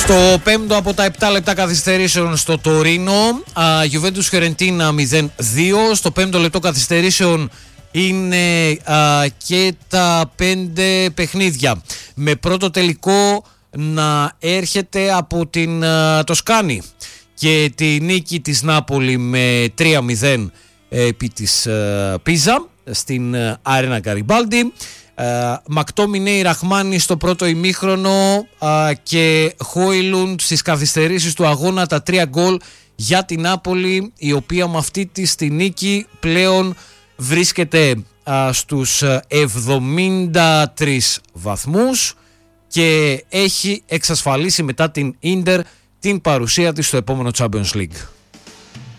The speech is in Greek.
Το πέμπτο από τα 7 λεπτά καθυστερήσεων στο Τωρίνο, Juventus Φιωρεντίνα 0-2. Στο πέμπτο λεπτό καθυστερήσεων είναι και τα 5 παιχνίδια. Με πρώτο τελικό να έρχεται από την Τοσκάνη και τη νίκη της Νάπολη με 3-0 επί της Πίζα στην Άρενα Γκαριμπάλντι. Μακτόμινέι Ραχμάνι στο πρώτο ημίχρονο και Χόιλουντ στις καθυστερήσεις του αγώνα, τα 3 γκολ για την Νάπολη, η οποία με αυτή τη νίκη πλέον βρίσκεται στους 73 βαθμούς και έχει εξασφαλίσει μετά την Ίντερ την παρουσία της στο επόμενο Champions League.